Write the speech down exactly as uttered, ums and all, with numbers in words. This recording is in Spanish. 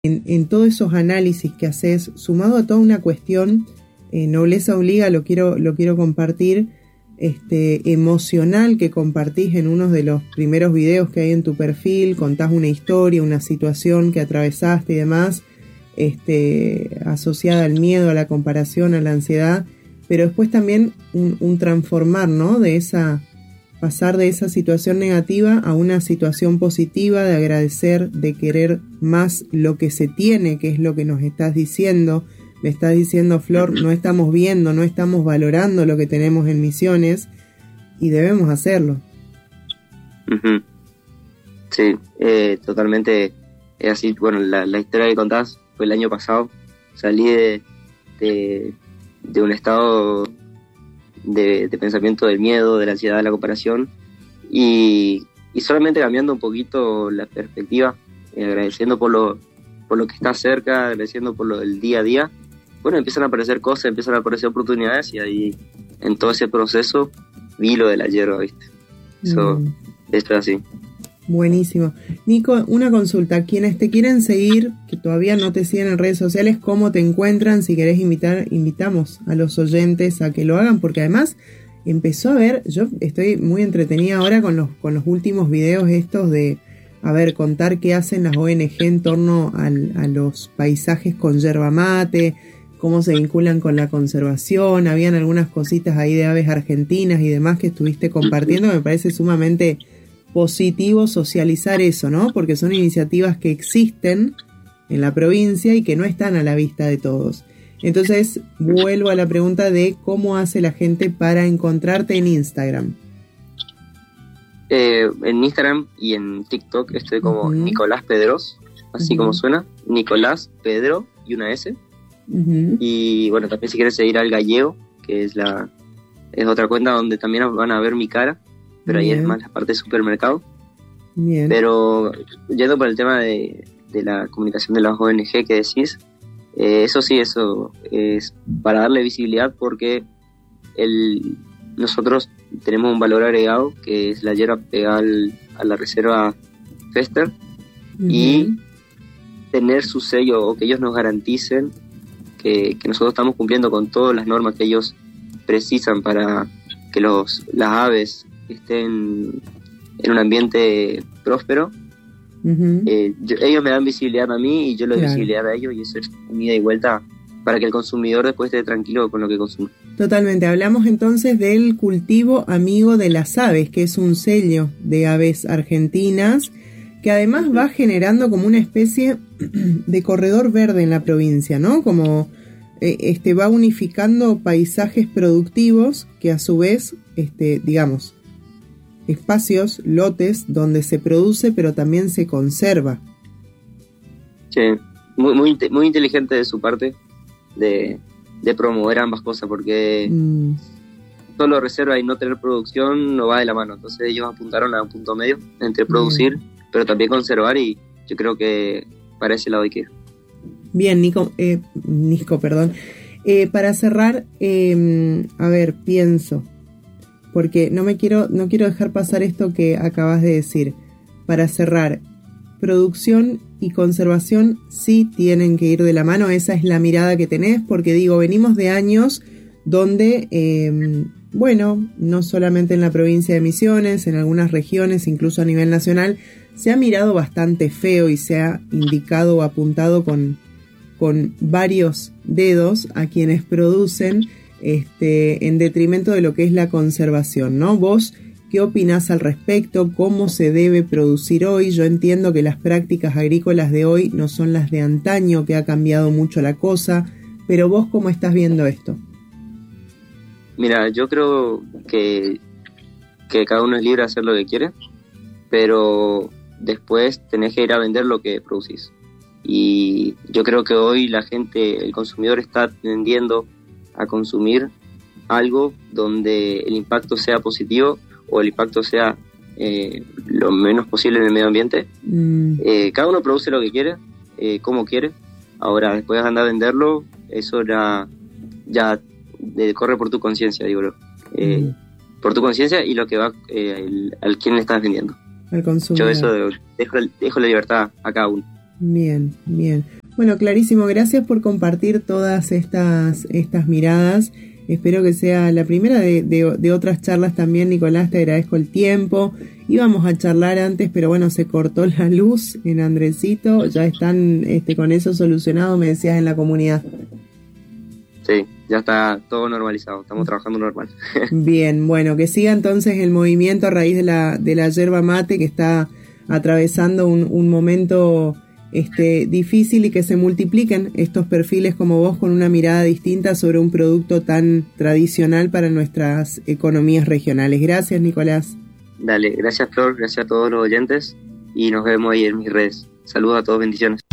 En, en todos esos análisis que haces, sumado a toda una cuestión, eh, Nobleza Obliga, lo quiero, lo quiero compartir, este, emocional, que compartís en uno de los primeros videos que hay en tu perfil, contás una historia, una situación que atravesaste y demás, este, asociada al miedo, a la comparación, a la ansiedad, pero después también un, un transformar, ¿no? De esa, pasar de esa situación negativa a una situación positiva, de agradecer, de querer más lo que se tiene, que es lo que nos estás diciendo. Me estás diciendo, Flor, no estamos viendo, no estamos valorando lo que tenemos en Misiones y debemos hacerlo. Uh-huh. Sí, eh, totalmente es así. Bueno, la, la historia que contás fue el año pasado. Salí de, de, de un estado de, de pensamiento del miedo, de la ansiedad, de la comparación y, y solamente cambiando un poquito la perspectiva, eh, agradeciendo por lo, por lo que está cerca, agradeciendo por lo del día a día. Bueno, empiezan a aparecer cosas, empiezan a aparecer oportunidades y ahí en todo ese proceso vi lo de la hierba, ¿viste? Eso, mm. Esto es así. Buenísimo. Nico, una consulta. Quienes te quieren seguir, que todavía no te siguen en redes sociales, ¿cómo te encuentran? Si querés invitar, invitamos a los oyentes a que lo hagan, porque además empezó a ver, yo estoy muy entretenida ahora con los, con los últimos videos estos de, a ver, contar qué hacen las O N Ge en torno al, a los paisajes con yerba mate, cómo se vinculan con la conservación. Habían algunas cositas ahí de aves argentinas y demás que estuviste compartiendo. Me parece sumamente positivo socializar eso, ¿no? Porque son iniciativas que existen en la provincia y que no están a la vista de todos. Entonces, vuelvo a la pregunta de cómo hace la gente para encontrarte en Instagram. Eh, en Instagram y en TikTok estoy como uh-huh. Nicolás Pedros, así uh-huh. como suena, Nicolás Pedro y una S. Uh-huh. Y bueno, también si quieres seguir al Gallego, que es la es otra cuenta donde también van a ver mi cara, pero Bien. Ahí es más la parte de supermercado. Bien. Pero yendo por el tema de, de la comunicación de las O N Ge que decís, eh, eso sí, eso es para darle visibilidad, porque el, nosotros tenemos un valor agregado que es la hierba pegada al, a la reserva Fester, uh-huh. y tener su sello, o que ellos nos garanticen Que, que nosotros estamos cumpliendo con todas las normas que ellos precisan para que los, las aves estén en un ambiente próspero. Uh-huh. Eh, yo, ellos me dan visibilidad a mí y yo le doy claro. visibilidad a ellos, y eso es un ida y vuelta para que el consumidor después esté tranquilo con lo que consume. Totalmente. Hablamos entonces del cultivo amigo de las aves, que es un sello de aves argentinas que además va generando como una especie de corredor verde en la provincia, ¿no? Como eh, este va unificando paisajes productivos que a su vez, este, digamos, espacios, lotes donde se produce pero también se conserva. Sí, muy, muy, muy inteligente de su parte de, de promover ambas cosas, porque mm. solo reserva y no tener producción no va de la mano. Entonces ellos apuntaron a un punto medio entre producir mm. pero también conservar, y yo creo que para ese lado hay que ir. Bien, Nico, eh, Nico, perdón. Eh, para cerrar, eh, a ver, pienso, porque no me quiero, no quiero dejar pasar esto que acabas de decir. Para cerrar, producción y conservación sí tienen que ir de la mano. Esa es la mirada que tenés, porque digo, venimos de años donde, eh, bueno, no solamente en la provincia de Misiones, en algunas regiones, incluso a nivel nacional, se ha mirado bastante feo y se ha indicado o apuntado con, con varios dedos a quienes producen este, en detrimento de lo que es la conservación, ¿no? ¿Vos qué opinás al respecto? ¿Cómo se debe producir hoy? Yo entiendo que las prácticas agrícolas de hoy no son las de antaño, que ha cambiado mucho la cosa, pero vos, ¿cómo estás viendo esto? Mira, yo creo que, que cada uno es libre de hacer lo que quiere, pero después tenés que ir a vender lo que producís. Y yo creo que hoy la gente, el consumidor, está tendiendo a consumir algo donde el impacto sea positivo o el impacto sea eh, lo menos posible en el medio ambiente. Mm. Eh, cada uno produce lo que quiere, eh, como quiere. Ahora, después de andar a venderlo, eso ya, ya de, corre por tu conciencia, digo, eh, mm. por tu conciencia y lo que va eh, el, al quien le estás vendiendo. Al consumidor. Yo eso dejo, dejo la libertad a cada uno. Bien, bien. Bueno, clarísimo, gracias por compartir todas estas, estas miradas. Espero que sea la primera de, de, de otras charlas también, Nicolás, te agradezco el tiempo. Íbamos a charlar antes, pero bueno, se cortó la luz en Andresito, ya están este, con eso solucionado, me decías, en la comunidad. Sí, ya está todo normalizado, estamos trabajando normal. Bien, bueno, que siga entonces el movimiento a raíz de la, de la yerba mate, que está atravesando un, un momento este, difícil, y que se multipliquen estos perfiles como vos con una mirada distinta sobre un producto tan tradicional para nuestras economías regionales. Gracias, Nicolás. Dale, gracias Flor, gracias a todos los oyentes y nos vemos ahí en mis redes. Saludos a todos, bendiciones.